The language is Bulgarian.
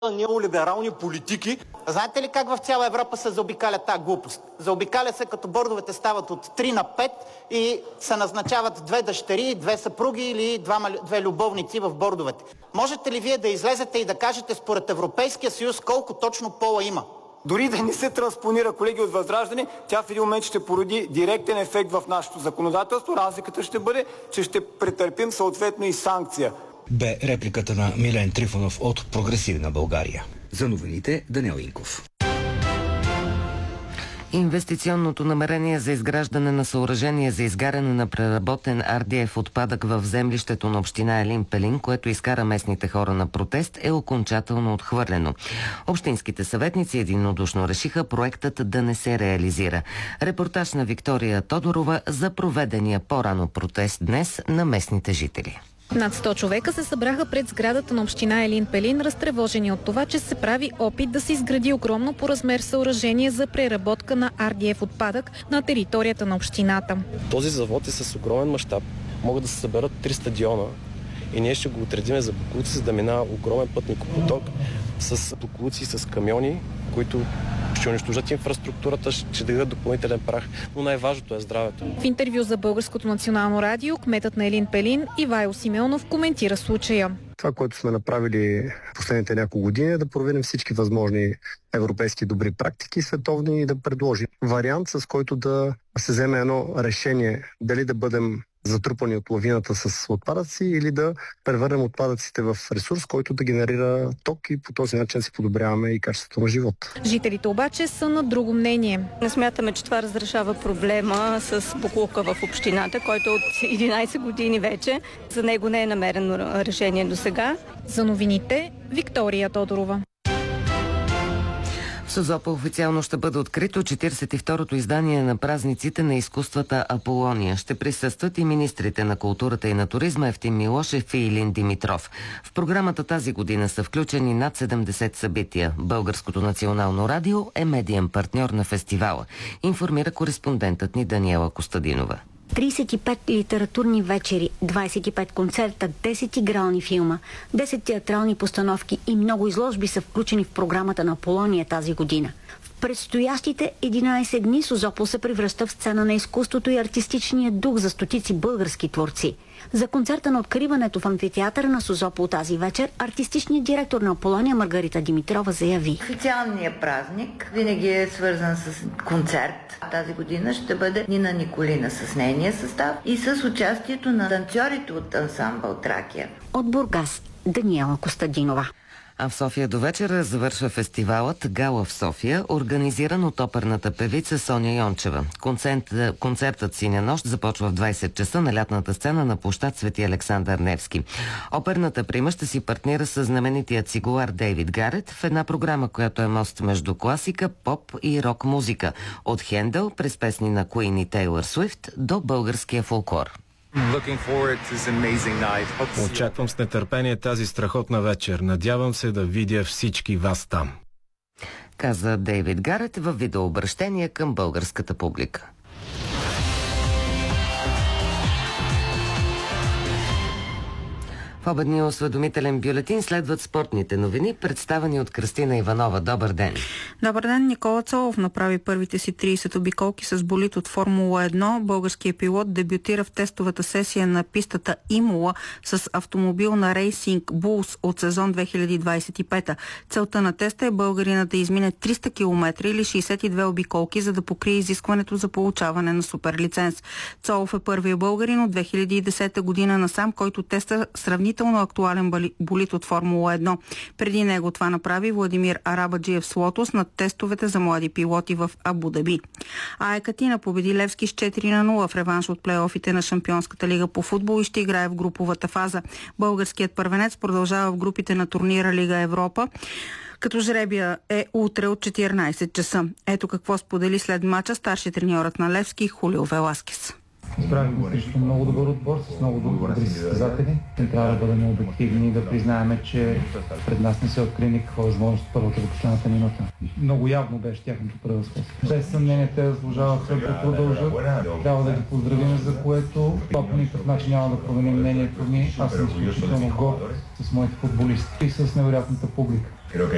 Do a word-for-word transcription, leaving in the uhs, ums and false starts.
неолиберални политики. Знаете ли как в цяла Европа се заобикаля тази глупост? Заобикаля се, като бордовете стават от три на пет и се назначават две дъщери, две съпруги или двама, две любовници в бордовете. Можете ли вие да излезете и да кажете според Европейския съюз колко точно пола има? Дори да не се транспонира, колеги от Възраждане, тя в един момент ще породи директен ефект в нашето законодателство. Разликата ще бъде, че ще претърпим съответно и санкция. Бе репликата на Милен Трифонов от Прогресивна България. За новините Даниел Инков. Инвестиционното намерение за изграждане на съоръжение за изгаряне на преработен Ар Ди Еф отпадък в землището на община Елин Пелин, което изкара местните хора на протест, е окончателно отхвърлено. Общинските съветници единодушно решиха проектът да не се реализира. Репортаж на Виктория Тодорова за проведения по-рано протест днес на местните жители. Над сто човека се събраха пред сградата на община Елин Пелин, разтревожени от това, че се прави опит да се изгради огромно по размер съоръжение за преработка на Ар Ди Еф отпадък на територията на общината. Този завод е с огромен мащаб. Могат да се съберат три стадиона и ние ще го отредиме за боклуци, за да минава огромен пътникопоток с боклуци, с камиони, които ще унищожат инфраструктурата, ще дадат допълнителен прах, но най-важното е здравето. В интервю за Българското национално радио, кметът на Елин Пелин Ивайло Симеонов коментира случая. Това, което сме направили последните няколко години, е да проверим всички възможни европейски добри практики, световни, и да предложим вариант, с който да се вземе едно решение дали да бъдем затрупани от лавината с отпадъци или да превърнем отпадъците в ресурс, който да генерира ток и по този начин си подобряваме и качеството на живот. Жителите обаче са на друго мнение. Не смятаме, че това разрешава проблема с боклука в общината, който от единайсет години вече. За него не е намерено решение до сега. За новините Виктория Тодорова. В Созопол официално ще бъде открито четиридесет и второто издание на празниците на изкуствата Аполония. Ще присъстват и министрите на културата и на туризма Евтим Милошев и Илин Димитров. В програмата тази година са включени над седемдесет събития. Българското национално радио е медиен партньор на фестивала, информира кореспондентът ни Даниела Костадинова. тридесет и пет литературни вечери, двайсет и пет концерта, десет игрални филма, десет театрални постановки и много изложби са включени в програмата на Аполония тази година. В предстоящите единайсет дни Созопол се превръща в сцена на изкуството и артистичния дух за стотици български творци. За концерта на откриването в амфитеатъра на Созопол тази вечер артистичният директор на Аполония Маргарита Димитрова заяви: официалният празник винаги е свързан с концерт. Тази година ще бъде Нина Николина с нейния състав и с участието на танцорите от ансамбъл Тракия. От Бургас Даниела Костадинова. А в София до вечера завършва фестивалът Гала в София, организиран от оперната певица Соня Йончева. Концерт, концертът Синя нощ започва в двайсет часа на лятната сцена на площад Свети Александър Невски. Оперната прима ще си партнира с знаменитият цигулар Дейвид Гарет в една програма, която е мост между класика, поп и рок музика. От Хендел през песни на Куин и Тейлър Суифт до българския фолклор. Очаквам с нетърпение тази страхотна вечер. Надявам се да видя всички вас там, каза Дейвид Гарет във видеообращение към българската публика. В обедния осведомителен бюлетин следват спортните новини, представени от Кръстина Иванова. Добър ден! Добър ден! Никола Цолов направи първите си трийсет обиколки с болид от Формула едно. Българският пилот дебютира в тестовата сесия на пистата Имола с автомобил на Рейсинг Булс от сезон две хиляди двайсет и пета. Целта на теста е българинът да измине триста километра или шейсет и две обиколки, за да покрие изискването за получаване на суперлиценз. Цолов е първият българин от две хиляди и десета година насам, който теста сравнително актуален болид от Формула едно. Преди него това направи Владимир Арабаджиев с Лотос на тестовете за млади пилоти в Абу Даби. А Екатина победи Левски с четири на нула в реванш от плейофите на Шампионската лига по футбол и ще играе в груповата фаза. Българският първенец продължава в групите на турнира Лига Европа, като жребия е утре от четиринайсет часа. Ето какво сподели след мача старши треньорът на Левски Хулио Веласкес. Справихме срещу много добър отбор, с много добри състезатели. Не трябва да бъдем обективни и да признаем, че пред нас не се откри никаква възможност в първата до последната минута. Много явно беше тяхното превъзходство. Без съмнение те заслужаваха да продължат. Трябва да ги поздравим, за което това по никакъв начин няма да промени мнението ми. Аз съм изключително горд с моите футболисти и с невероятната публика.